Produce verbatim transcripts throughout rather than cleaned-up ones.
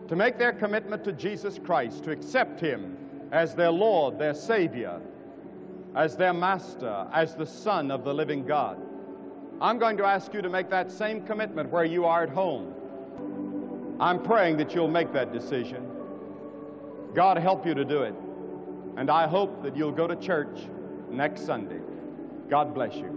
to make their commitment to Jesus Christ, to accept Him as their Lord, their Savior, as their Master, as the Son of the living God. I'm going to ask you to make that same commitment where you are at home. I'm praying that you'll make that decision. God help you to do it. And I hope that you'll go to church next Sunday. God bless you.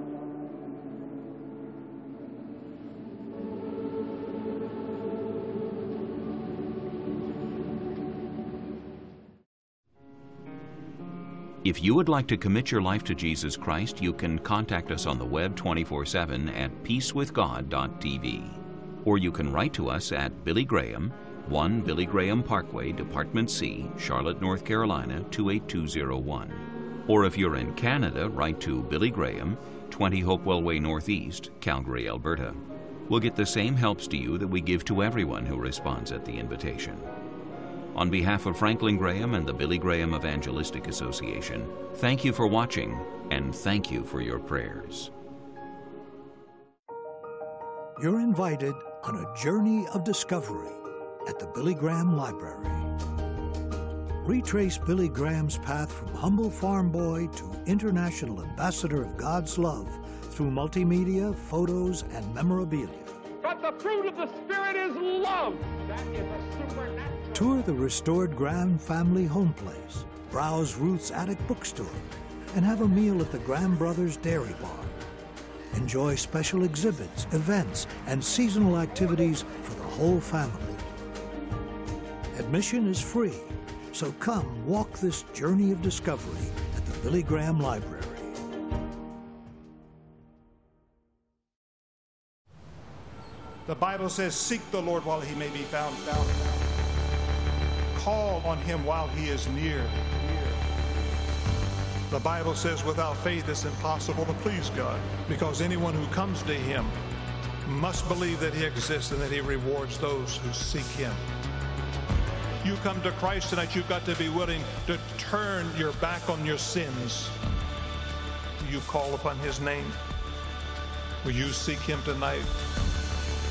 If you would like to commit your life to Jesus Christ, you can contact us on the web twenty-four seven at peace with god dot t v. Or you can write to us at Billy Graham, one Billy Graham Parkway, Department C, Charlotte, North Carolina, two eight two zero one. Or if you're in Canada, write to Billy Graham, twenty Hopewell Way Northeast, Calgary, Alberta. We'll get the same helps to you that we give to everyone who responds at the invitation. On behalf of Franklin Graham and the Billy Graham Evangelistic Association, thank you for watching, and thank you for your prayers. You're invited on a journey of discovery at the Billy Graham Library. Retrace Billy Graham's path from humble farm boy to international ambassador of God's love through multimedia, photos, and memorabilia. But the fruit of the Spirit is love. That is a supernatural. Tour the restored Graham family home place, browse Ruth's attic bookstore, and have a meal at the Graham Brothers Dairy Bar. Enjoy special exhibits, events, and seasonal activities for the whole family. Admission is free, so come walk this journey of discovery at the Billy Graham Library. The Bible says, seek the Lord while he may be found. found. Call on him while he is near. The Bible says, without faith it's impossible to please God, because anyone who comes to him must believe that he exists and that he rewards those who seek him. You come to Christ tonight, you've got to be willing to turn your back on your sins. You call upon his name. Will you seek him tonight?